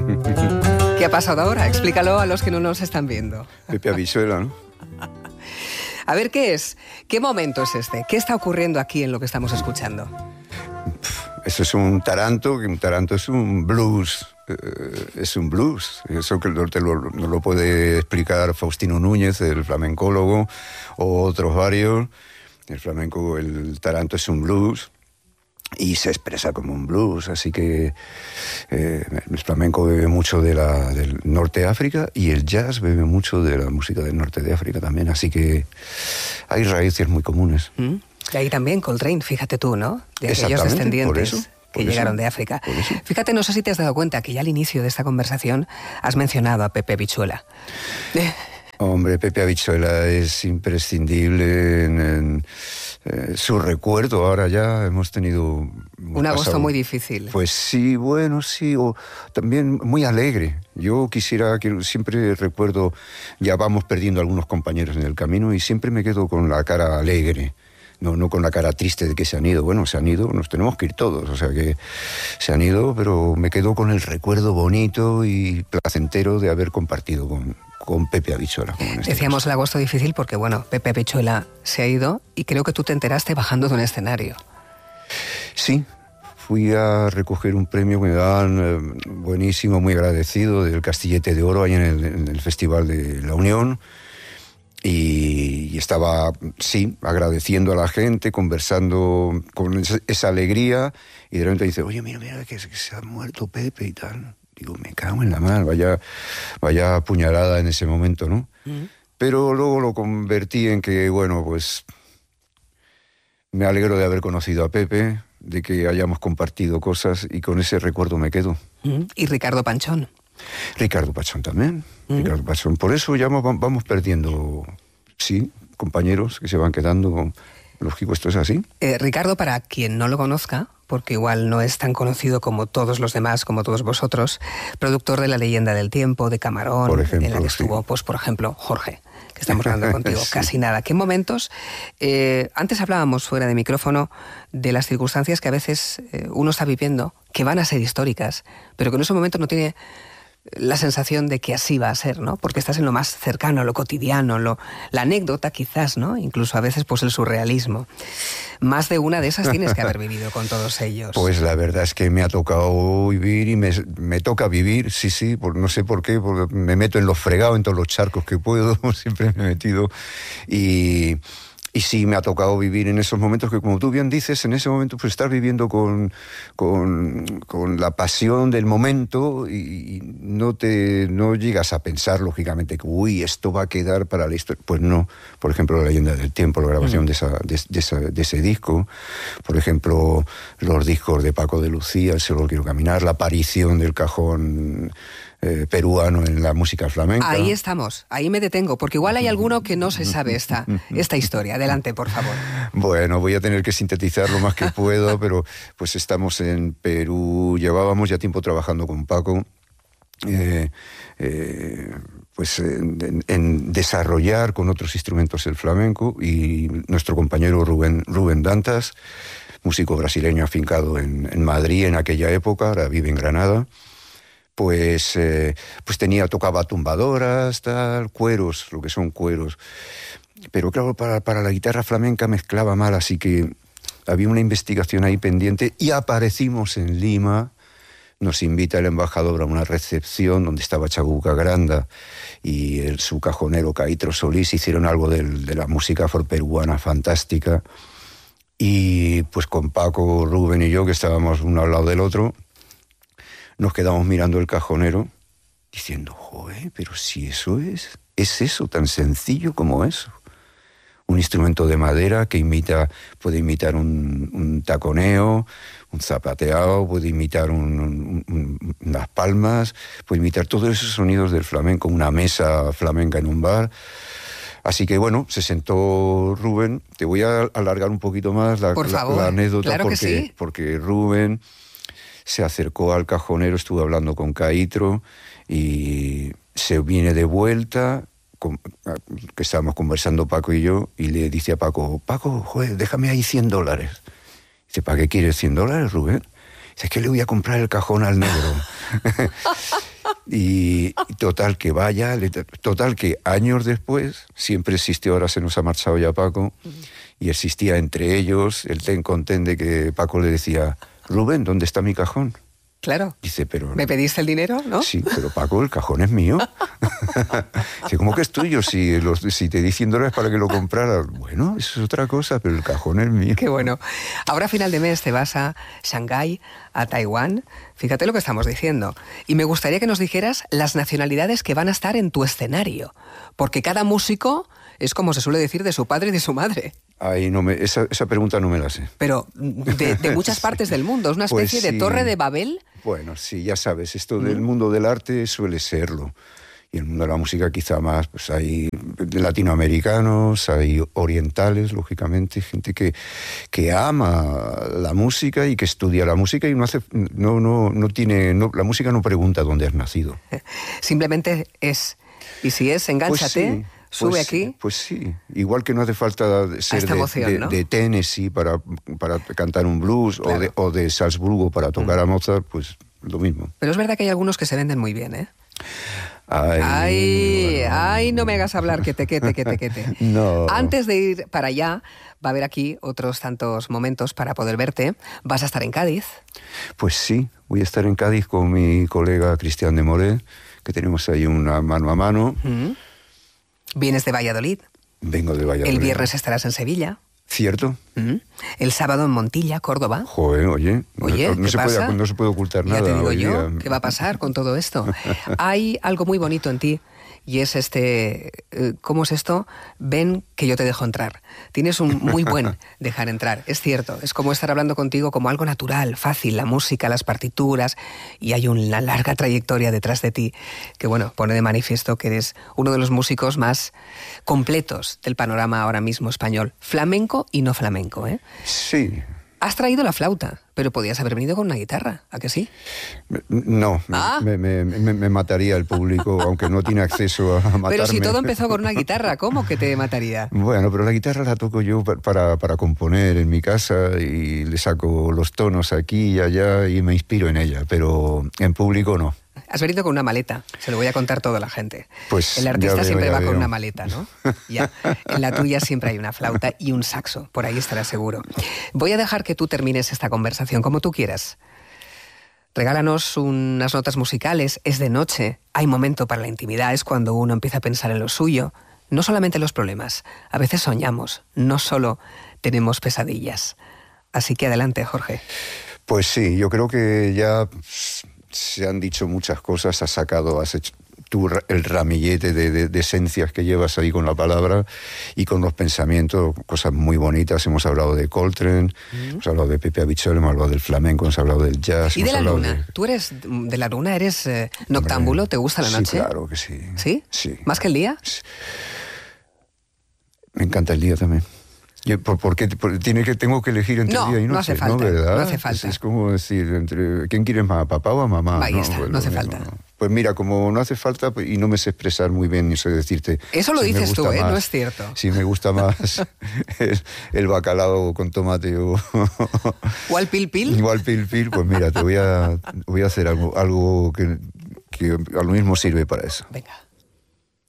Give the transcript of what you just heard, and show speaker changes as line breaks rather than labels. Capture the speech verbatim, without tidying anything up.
¿Qué ha pasado ahora? Explícalo a los que no nos están viendo.
Pepe Habichuela, ¿no?
A ver, ¿qué es? ¿Qué momento es este? ¿Qué está ocurriendo aquí en lo que estamos escuchando?
Eso es un taranto, un taranto es un blues, eh, es un blues. Eso que te lo, no lo puede explicar Faustino Núñez, el flamencólogo, o otros varios. El flamenco, el taranto es un blues y se expresa como un blues, así que eh, el flamenco bebe mucho de la, del norte de África y el jazz bebe mucho de la música del norte de África también, así que hay raíces muy comunes.
¿Mm? Y ahí también Coltrane, fíjate tú, ¿no? De aquellos descendientes
por eso, por
que
eso,
llegaron de África. Fíjate, no sé si te has dado cuenta que ya al inicio de esta conversación has mencionado a Pepe Habichuela.
Hombre, Pepe Habichuela es imprescindible en, en eh, su recuerdo. Ahora ya hemos tenido... Hemos
un agosto
pasado,
muy difícil.
Pues sí, bueno, sí, o también muy alegre. Yo quisiera, que siempre recuerdo, ya vamos perdiendo algunos compañeros en el camino y siempre me quedo con la cara alegre. No, no con la cara triste de que se han ido. Bueno, se han ido, nos tenemos que ir todos. O sea que se han ido, pero me quedo con el recuerdo bonito y placentero de haber compartido con, con Pepe Habichuela. Este
Decíamos
caso.
el agosto difícil porque, bueno, Pepe Habichuela se ha ido y creo que tú te enteraste bajando de un escenario.
Sí, fui a recoger un premio que me daban eh, buenísimo, muy agradecido, del Castillete de Oro, ahí en el, en el Festival de la Unión. Y, y estaba, sí, agradeciendo a la gente, conversando con esa, esa alegría, y de repente dice, oye, mira, mira, que, que se ha muerto Pepe y tal. Digo, me cago en la mar, vaya, vaya puñalada en ese momento, ¿no? Uh-huh. Pero luego lo convertí en que, bueno, pues me alegro de haber conocido a Pepe, de que hayamos compartido cosas, y con ese recuerdo me quedo.
Uh-huh. Y Ricardo Panchón.
Ricardo Pachón también, uh-huh. Ricardo Pachón. Por eso ya vamos, vamos perdiendo, sí, compañeros que se van quedando. Lógico, esto es así.
Eh, Ricardo, para quien no lo conozca, porque igual no es tan conocido como todos los demás, como todos vosotros, productor de La Leyenda del Tiempo, de Camarón,
por ejemplo,
en la que
sí.
estuvo, pues, por ejemplo, Jorge, que estamos hablando contigo, sí. Casi nada. ¿Qué momentos? Eh, antes hablábamos fuera de micrófono de las circunstancias que a veces eh, uno está viviendo, que van a ser históricas, pero que en ese momento no tiene la sensación de que así va a ser, ¿no? Porque estás en lo más cercano, lo cotidiano, lo, la anécdota quizás, ¿no? Incluso a veces pues el surrealismo. Más de una de esas tienes que haber vivido con todos ellos.
Pues la verdad es que me ha tocado vivir y me, me toca vivir, sí, sí, por, no sé por qué, porque me meto en los fregados, en todos los charcos que puedo, siempre me he metido y... Y sí, me ha tocado vivir en esos momentos que, como tú bien dices, en ese momento pues estás viviendo con, con, con la pasión del momento y, y no te no llegas a pensar, lógicamente, que uy, esto va a quedar para la historia. Pues no. Por ejemplo, La Leyenda del Tiempo, la grabación mm. de, esa, de, de, esa, de ese disco. Por ejemplo, los discos de Paco de Lucía, El Solo Quiero Caminar, la aparición del cajón... Eh, peruano en la música flamenca.
Ahí estamos, ahí me detengo, porque igual hay alguno que no se sabe esta, esta historia. Adelante, por favor.
Bueno, voy a tener que sintetizar lo más que puedo, pero pues estamos en Perú, llevábamos ya tiempo trabajando con Paco, eh, eh, pues en, en desarrollar con otros instrumentos el flamenco, y nuestro compañero Rubén, Rubén Dantas, músico brasileño afincado en, en Madrid en aquella época, ahora vive en Granada. Pues, eh, pues tenía, tocaba tumbadoras, tal, cueros, lo que son cueros. Pero claro, para, para la guitarra flamenca mezclaba mal, así que había una investigación ahí pendiente y aparecimos en Lima. Nos invita el embajador a una recepción donde estaba Chabuca Granda y el, su cajonero Caitro Solís. Hicieron algo del, de la música afroperuana fantástica. Y pues con Paco, Rubén y yo, que estábamos uno al lado del otro, nos quedamos mirando el cajonero diciendo, joder, pero si eso es, es eso, tan sencillo como eso. Un instrumento de madera que imita, puede imitar un, un taconeo, un zapateado, puede imitar un, un, un, unas palmas, puede imitar todos esos sonidos del flamenco, una mesa flamenca en un bar. Así que bueno, se sentó Rubén. Te voy a alargar un poquito más la,
Por
la,
favor,
la anécdota,
claro
porque,
que sí.
porque Rubén se acercó al cajonero, estuvo hablando con Caitro y se viene de vuelta, con, que estábamos conversando Paco y yo, y le dice a Paco, Paco, joder, déjame ahí cien dólares. Dice, ¿para qué quieres cien dólares, Rubén? Dice, es que le voy a comprar el cajón al negro. Y, y total que vaya, total que años después, siempre existió, ahora se nos ha marchado ya Paco, uh-huh. y existía entre ellos el ten con ten de que Paco le decía, Rubén, ¿dónde está mi cajón?
Claro.
Dice, pero...
¿Me pediste el dinero, no?
Sí, pero Paco, el cajón es mío. Dice, ¿cómo que es tuyo? Si, los, si te di cien dólares para que lo compraras. Bueno, eso es otra cosa, pero el cajón es mío.
Qué bueno. Ahora a final de mes te vas a Shanghái, a Taiwán. Fíjate lo que estamos diciendo. Y me gustaría que nos dijeras las nacionalidades que van a estar en tu escenario. Porque cada músico es, como se suele decir, de su padre y de su madre.
Ay, no me, esa, esa pregunta no me la sé.
Pero de, de muchas partes del mundo. Es una especie
pues sí.
de torre de Babel.
Bueno, sí, ya sabes, esto del mundo del arte suele serlo. Y el mundo de la música quizá más, pues hay latinoamericanos, hay orientales, lógicamente, gente que, que ama la música y que estudia la música y no hace, no, no, no tiene, no, la música no pregunta dónde has nacido.
Simplemente es. Y si es, engánchate.
Pues sí.
Sube
pues,
aquí.
Pues sí, igual que no hace falta ser de,
emoción,
de,
¿no?
de Tennessee para, para cantar un blues, claro. o, de, o de Salzburgo para tocar mm. a Mozart, pues lo mismo.
Pero es verdad que hay algunos que se venden muy bien, ¿eh?
Ay,
ay,
bueno.
ay, no me hagas hablar, que te, que te, que te, que te.
No.
Antes de ir para allá, va a haber aquí otros tantos momentos para poder verte. ¿Vas a estar en Cádiz?
Pues sí, voy a estar en Cádiz con mi colega Cristian de Moré, que tenemos ahí una mano a mano.
Mm. ¿Vienes de Valladolid?
Vengo de Valladolid.
El viernes estarás en Sevilla.
¿Cierto?
Mm. El sábado en Montilla, Córdoba.
Joder, oye,
oye
no, no,
¿qué
se
pasa?
Puede, no se puede ocultar
ya
nada.
Ya te digo
hoy
yo,
día.
¿qué va a pasar con todo esto? Hay algo muy bonito en ti. Y es este, ¿cómo es esto? Ven que yo te dejo entrar. Tienes un muy buen dejar entrar, es cierto. Es como estar hablando contigo como algo natural, fácil, la música, las partituras, y hay una larga trayectoria detrás de ti que, bueno, pone de manifiesto que eres uno de los músicos más completos del panorama ahora mismo español. Flamenco y no flamenco, ¿eh?
Sí.
Has traído la flauta, pero podías haber venido con una guitarra, ¿a que sí?
No,
¿Ah?
me, me, me, me mataría el público, aunque no tiene acceso a matarme.
Pero si todo empezó con una guitarra, ¿cómo que te mataría?
Bueno, pero la guitarra la toco yo para, para componer en mi casa y le saco los tonos aquí y allá y me inspiro en ella, pero en público no.
Has venido con una maleta, se lo voy a contar todo a la gente.
Pues
el artista
veo,
siempre va
veo.
con una maleta, ¿no? Ya. En la tuya siempre hay una flauta y un saxo, por ahí estarás seguro. Voy a dejar que tú termines esta conversación como tú quieras. Regálanos unas notas musicales, es de noche, hay momento para la intimidad, es cuando uno empieza a pensar en lo suyo, no solamente en los problemas, a veces soñamos, no solo tenemos pesadillas. Así que adelante, Jorge.
Pues sí, yo creo que ya se han dicho muchas cosas, has sacado, has hecho tú el ramillete de, de, de esencias que llevas ahí con la palabra y con los pensamientos, cosas muy bonitas. Hemos hablado de Coltrane, mm. hemos hablado de Pepe Abitxol, hemos hablado del flamenco, hemos hablado del jazz.
¿Y de la luna?
De...
¿Tú eres de la luna? ¿Eres eh, noctámbulo?
Hombre,
¿Te gusta la noche?
Sí, claro que sí.
¿Sí?
Sí.
¿Más que el día?
Sí. Me encanta el día también. ¿Por, por qué? Por, tiene que, tengo que elegir entre
no,
día y noche,
no hace falta,
¿no? ¿Verdad?
No hace falta.
Es, es como decir, entre ¿quién quieres más, a papá o a mamá?
Ahí
no,
está,
pues
no hace
mismo,
falta.
No. Pues mira, como no hace falta pues, y no me sé expresar muy bien, ni sé decirte...
Eso lo
si
dices tú, ¿eh?
Más,
no es cierto.
Si me gusta más el, el bacalao con tomate o...
¿O al pil pil?
O al pil pil, pues mira, te voy a, voy a hacer algo, algo que, que a lo mismo sirve para eso.
Venga.